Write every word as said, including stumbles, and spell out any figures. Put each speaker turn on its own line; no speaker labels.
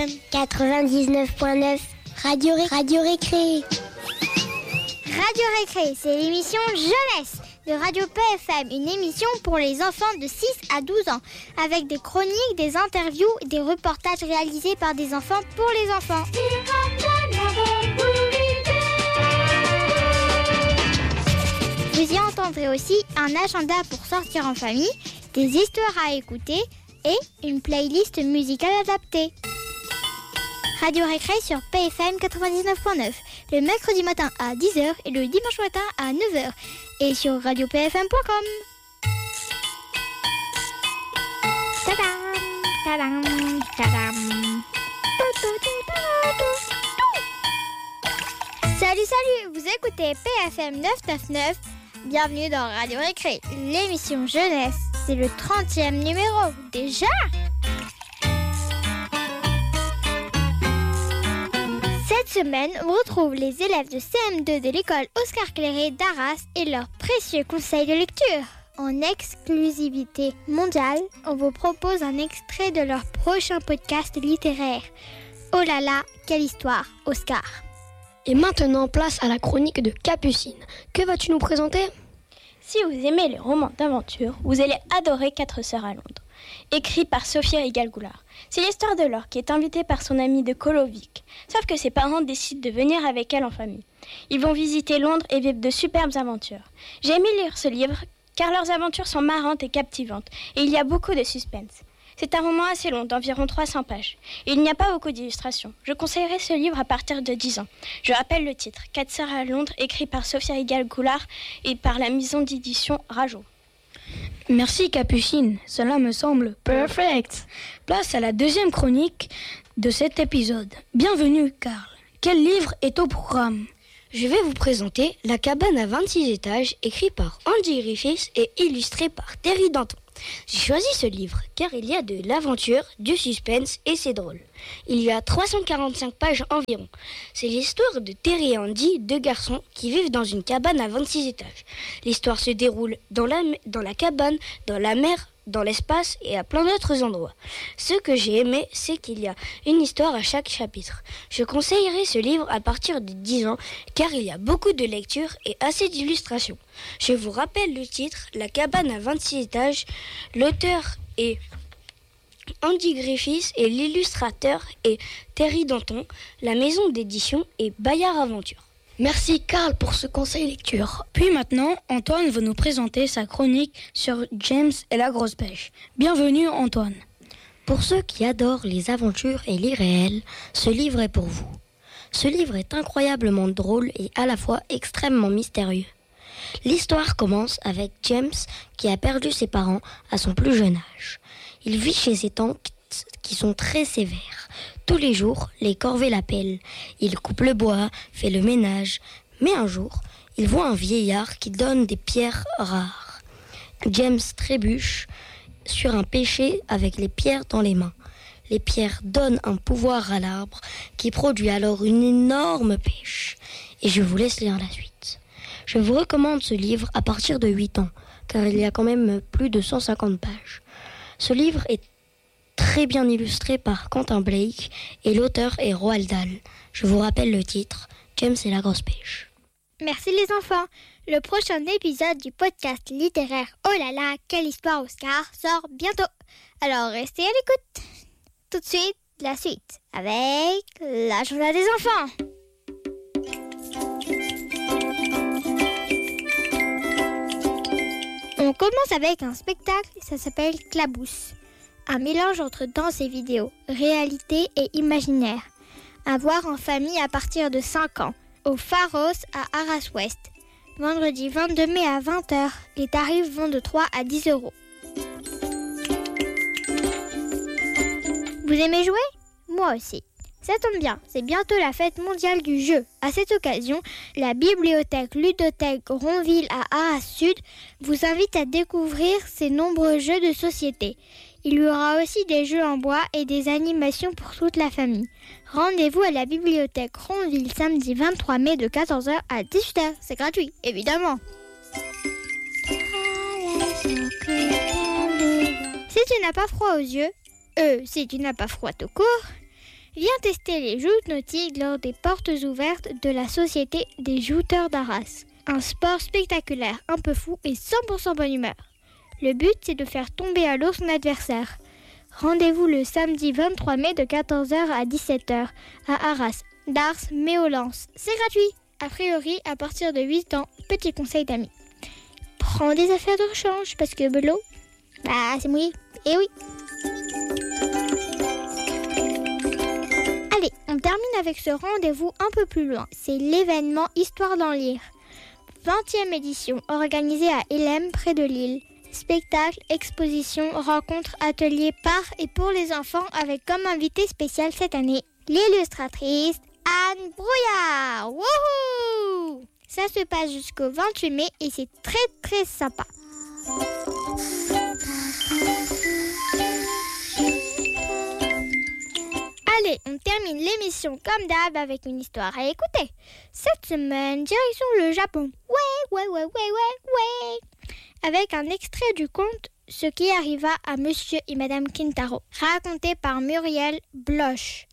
M quatre-vingt-dix-neuf point neuf. Radio, Ré- Radio Récré.
Radio Récré, c'est l'émission Jeunesse de Radio P F M, une émission pour les enfants de six à douze ans, avec des chroniques, des interviews et des reportages réalisés par des enfants pour les enfants. Vous y entendrez aussi un agenda pour sortir en famille, des histoires à écouter et une playlist musicale adaptée. Radio Récré sur P F M quatre-vingt-dix-neuf point neuf, le mercredi matin à dix heures et le dimanche matin à neuf heures, et sur radio p f m point com. Tadam, tadam, tadam. Salut, salut, vous écoutez P F M neuf cent quatre-vingt-neuf, bienvenue dans Radio Récré, l'émission Jeunesse. C'est le trentième numéro, déjà. Cette semaine, on retrouve les élèves de C M deux de l'école Oscar Clairé d'Arras et leurs précieux conseils de lecture. En exclusivité mondiale, on vous propose un extrait de leur prochain podcast littéraire. Oh là là, quelle histoire, Oscar!
Et maintenant, place à la chronique de Capucine. Que vas-tu nous présenter ?
Si vous aimez les romans d'aventure, vous allez adorer Quatre sœurs à Londres, écrit par Sophie Rigal-Goulart. C'est l'histoire de Laure qui est invitée par son amie de Colovic. Sauf que ses parents décident de venir avec elle en famille. Ils vont visiter Londres et vivre de superbes aventures. J'ai aimé lire ce livre car leurs aventures sont marrantes et captivantes et il y a beaucoup de suspense. C'est un roman assez long, d'environ trois cents pages. Et il n'y a pas beaucoup d'illustrations. Je conseillerais ce livre à partir de dix ans. Je rappelle le titre, Quatre sœurs à Londres, écrit par Sophie Rigal-Goulart et par la maison d'édition Rajo.
Merci Capucine, cela me semble perfect. Place à la deuxième chronique de cet épisode. Bienvenue Karl. Quel livre est au programme ?
Je vais vous présenter La cabane à vingt-six étages, écrit par Andy Griffiths et illustré par Terry Danton. J'ai choisi ce livre car il y a de l'aventure, du suspense et c'est drôle. Il y a trois cent quarante-cinq pages environ. C'est l'histoire de Terry et Andy, deux garçons qui vivent dans une cabane à vingt-six étages. L'histoire se déroule dans la, dans la cabane, dans la mer, dans l'espace et à plein d'autres endroits. Ce que j'ai aimé, c'est qu'il y a une histoire à chaque chapitre. Je conseillerais ce livre à partir de dix ans car il y a beaucoup de lectures et assez d'illustrations. Je vous rappelle le titre, La cabane à vingt-six étages. L'auteur est Andy Griffiths et l'illustrateur est Terry Danton. La maison d'édition est Bayard Aventure.
Merci Karl pour ce conseil lecture. Puis maintenant, Antoine va nous présenter sa chronique sur James et la grosse pêche. Bienvenue Antoine.
Pour ceux qui adorent les aventures et l'irréel, ce livre est pour vous. Ce livre est incroyablement drôle et à la fois extrêmement mystérieux. L'histoire commence avec James qui a perdu ses parents à son plus jeune âge. Il vit chez ses tantes qui sont très sévères. Tous les jours, les corvées l'appellent. Il coupe le bois, fait le ménage. Mais un jour, il voit un vieillard qui donne des pierres rares. James trébuche sur un pêcher avec les pierres dans les mains. Les pierres donnent un pouvoir à l'arbre qui produit alors une énorme pêche. Et je vous laisse lire la suite. Je vous recommande ce livre à partir de huit ans, car il y a quand même plus de cent cinquante pages. Ce livre est très bien illustré par Quentin Blake et l'auteur est Roald Dahl. Je vous rappelle le titre, James et la grosse pêche.
Merci les enfants. Le prochain épisode du podcast littéraire Oh là là, quelle histoire Oscar sort bientôt. Alors restez à l'écoute. Tout de suite, la suite avec l'agenda des enfants. On commence avec un spectacle, ça s'appelle Clabousse. Un mélange entre danse et vidéo, réalité et imaginaire. À voir en famille à partir de cinq ans, au Pharos à Arras-Ouest. Vendredi vingt-deux mai à vingt heures. Les tarifs vont de trois à dix euros. Vous aimez jouer ? Moi aussi. Ça tombe bien, c'est bientôt la fête mondiale du jeu. À cette occasion, la bibliothèque Ludothèque Ronville à Arras Sud vous invite à découvrir ses nombreux jeux de société. Il y aura aussi des jeux en bois et des animations pour toute la famille. Rendez-vous à la bibliothèque Ronville samedi vingt-trois mai de quatorze heures à dix-huit heures. C'est gratuit, évidemment. Si tu n'as pas froid aux yeux, euh, si tu n'as pas froid tout court, Viens tester les joutes nautiques lors des portes ouvertes de la Société des jouteurs d'Arras. Un sport spectaculaire, un peu fou et cent pour cent bonne humeur. Le but, c'est de faire tomber à l'eau son adversaire. Rendez-vous le samedi vingt-trois mai de quatorze heures à dix-sept heures à Arras, Dars, Méolance. C'est gratuit. A priori, à partir de huit ans, petit conseil d'amis. Prends des affaires de rechange parce que l'eau, bah c'est mouillé. Eh oui. Allez, on termine avec ce rendez-vous un peu plus loin. C'est l'événement Histoire d'en lire. vingtième édition, organisée à Hélène, près de Lille. Spectacle, exposition, rencontres, ateliers par et pour les enfants avec comme invité spécial cette année l'illustratrice Anne Brouillard. Wouhou! Ça se passe jusqu'au vingt-huit mai et c'est très très sympa. Allez, on termine l'émission comme d'hab avec une histoire à écouter. Cette semaine, direction le Japon. Ouais, ouais, ouais, ouais, ouais, ouais. Avec un extrait du conte « Ce qui arriva à Monsieur et Madame Kintaro », raconté par Muriel Bloch.